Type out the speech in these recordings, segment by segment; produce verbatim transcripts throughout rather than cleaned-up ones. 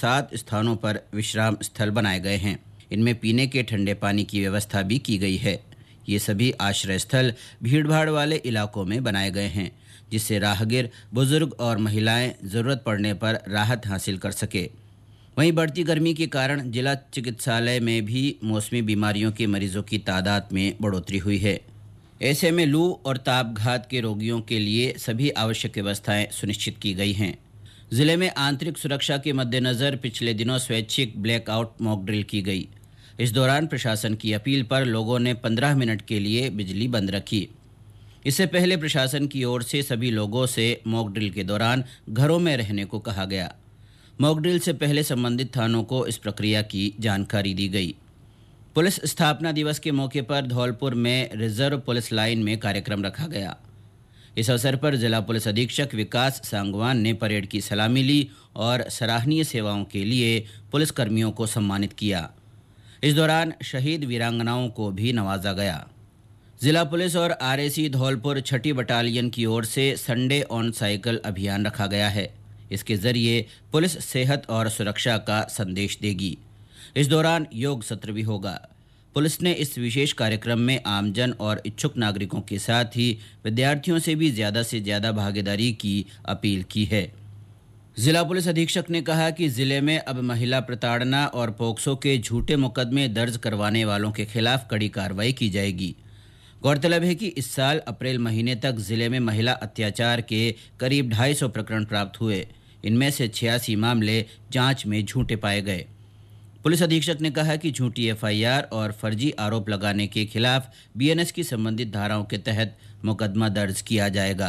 सात स्थानों पर विश्राम स्थल बनाए गए हैं। इनमें पीने के ठंडे पानी की व्यवस्था भी की गई है। ये सभी आश्रय स्थल भीड़भाड़ वाले इलाकों में बनाए गए हैं, जिससे राहगीर, बुजुर्ग और महिलाएं जरूरत पड़ने पर राहत हासिल कर सके। वहीं बढ़ती गर्मी के कारण जिला चिकित्सालय में भी मौसमी बीमारियों के मरीजों की तादाद में बढ़ोतरी हुई है। ऐसे में लू और तापघात के रोगियों के लिए सभी आवश्यक व्यवस्थाएं सुनिश्चित की गई हैं। जिले में आंतरिक सुरक्षा के मद्देनजर पिछले दिनों स्वैच्छिक ब्लैकआउट मॉक ड्रिल की गई। इस दौरान प्रशासन की अपील पर लोगों ने पंद्रह मिनट के लिए बिजली बंद रखी। इससे पहले प्रशासन की ओर से सभी लोगों से मॉक ड्रिल के दौरान घरों में रहने को कहा गया। मॉक ड्रिल से पहले संबंधित थानों को इस प्रक्रिया की जानकारी दी गई। पुलिस स्थापना दिवस के मौके पर धौलपुर में रिजर्व पुलिस लाइन में कार्यक्रम रखा गया। इस अवसर पर जिला पुलिस अधीक्षक विकास सांगवान ने परेड की सलामी ली और सराहनीय सेवाओं के लिए पुलिसकर्मियों को सम्मानित किया। इस दौरान शहीद वीरांगनाओं को भी नवाजा गया। जिला पुलिस और आरएसी धौलपुर छठी बटालियन की ओर से संडे ऑन साइकिल अभियान रखा गया है। इसके जरिए पुलिस सेहत और सुरक्षा का संदेश देगी। इस दौरान योग सत्र भी होगा। पुलिस ने इस विशेष कार्यक्रम में आमजन और इच्छुक नागरिकों के साथ ही विद्यार्थियों से भी ज़्यादा से ज़्यादा भागीदारी की अपील की है। जिला पुलिस अधीक्षक ने कहा कि जिले में अब महिला प्रताड़ना और पोक्सो के झूठे मुकदमे दर्ज करवाने वालों के खिलाफ कड़ी कार्रवाई की जाएगी। गौरतलब है कि इस साल अप्रैल महीने तक जिले में महिला अत्याचार के करीब ढाई सौ प्रकरण प्राप्त हुए। इनमें से छियासी मामले जांच में झूठे पाए गए। पुलिस अधीक्षक ने कहा कि झूठी एफआईआर और फर्जी आरोप लगाने के खिलाफ बीएनएस की संबंधित धाराओं के तहत मुकदमा दर्ज किया जाएगा।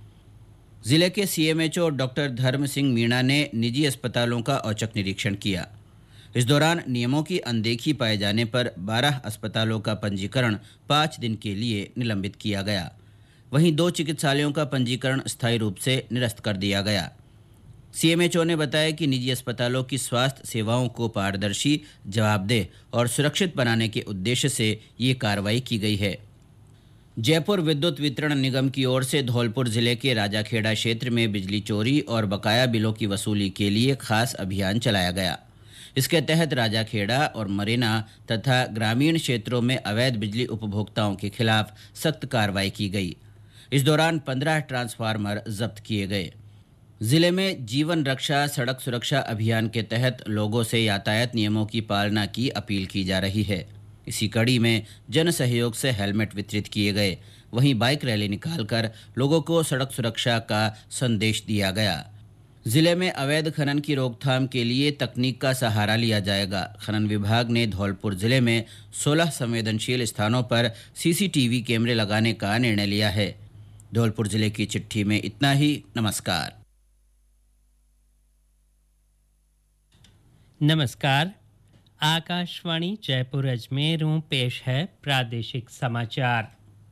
जिले के सीएमएचओ डॉक्टर धर्म सिंह मीणा ने निजी अस्पतालों का औचक निरीक्षण किया। इस दौरान नियमों की अनदेखी पाए जाने पर बारह अस्पतालों का पंजीकरण पाँच दिन के लिए निलंबित किया गया। वहीं दो चिकित्सालयों का पंजीकरण स्थायी रूप से निरस्त कर दिया गया। सीएमएचओ ने बताया कि निजी अस्पतालों की स्वास्थ्य सेवाओं को पारदर्शी, जवाबदेह और सुरक्षित बनाने के उद्देश्य से ये कार्रवाई की गई है। जयपुर विद्युत वितरण निगम की ओर से धौलपुर जिले के राजाखेड़ा क्षेत्र में बिजली चोरी और बकाया बिलों की वसूली के लिए खास अभियान चलाया गया। इसके तहत राजाखेड़ा और मरीना तथा ग्रामीण क्षेत्रों में अवैध बिजली उपभोक्ताओं के खिलाफ सख्त कार्रवाई की गई। इस दौरान पंद्रह ट्रांसफार्मर जब्त किए गए। जिले में जीवन रक्षा सड़क सुरक्षा अभियान के तहत लोगों से यातायात नियमों की पालना की अपील की जा रही है। इसी कड़ी में जन सहयोग से हेलमेट वितरित किए गए। वहीं बाइक रैली निकालकर लोगों को सड़क सुरक्षा का संदेश दिया गया। जिले में अवैध खनन की रोकथाम के लिए तकनीक का सहारा लिया जाएगा। खनन विभाग ने धौलपुर जिले में सोलह संवेदनशील स्थानों पर सीसीटीवी कैमरे लगाने का निर्णय लिया है। धौलपुर जिले की चिट्ठी में इतना ही। नमस्कार। नमस्कार। आकाशवाणी जयपुर अजमेर में पेश है प्रादेशिक समाचार।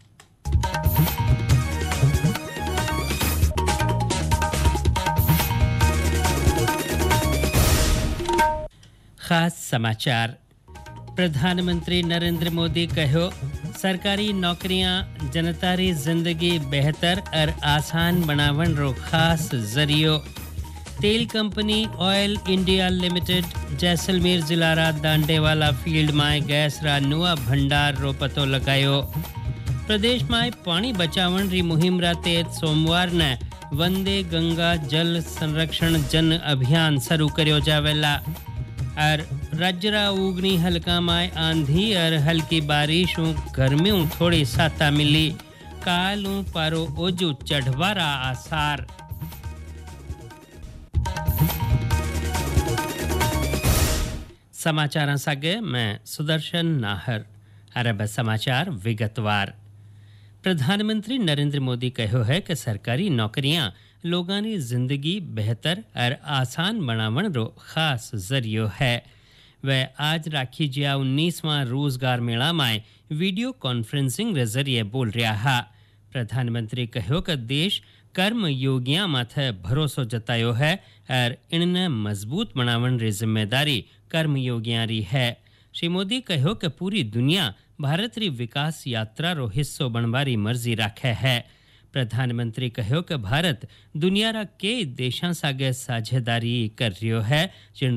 खास समाचार। प्रधानमंत्री नरेंद्र मोदी कहो सरकारी नौकरियां जनता री जिंदगी बेहतर और आसान बनावन रो खास जरियो। तेल company oil India limited Jaisalmer जिला रा दांडेवाला फील्ड में गैस रा नुआ भंडार रो पतो लगायो। प्रदेश में पानी बचावन री मुहिम रा तहत सोमवार ने वंदे गंगा जल संरक्षण जन अभियान शुरू करियो जावेला। और राज्य रा उगनी हल्का में आंधी और हल्की बारिश गर्मियों थोड़ी साता मिली। कालू पारो ओजू चढ़वारा आसार। समाचार सागे मैं सुदर्शन नाहर। अरब समाचार विगतवार। प्रधानमंत्री नरेंद्र मोदी कहो है कि सरकारी नौकरियां लोगों की जिंदगी बेहतर और आसान बनावन रो खास जरियो है। वह आज राखी जिया उन्नीसवां रोजगार मेला में वीडियो कॉन्फ्रेंसिंग के जरिए बोल रहा है। प्रधानमंत्री कहो कि देश कर्म योगियां माथे भरोसो जतायो है और इनने मजबूत बनावन री जिम्मेदारी कर्म योगियां री है। श्री मोदी कहो कि पूरी दुनिया भारत री विकास यात्रा रो हिस्सो बनवारी मर्जी राखे है। प्रधानमंत्री कहो कि भारत दुनिया रा कई देशां सागे साझेदारी कर रियो है जिन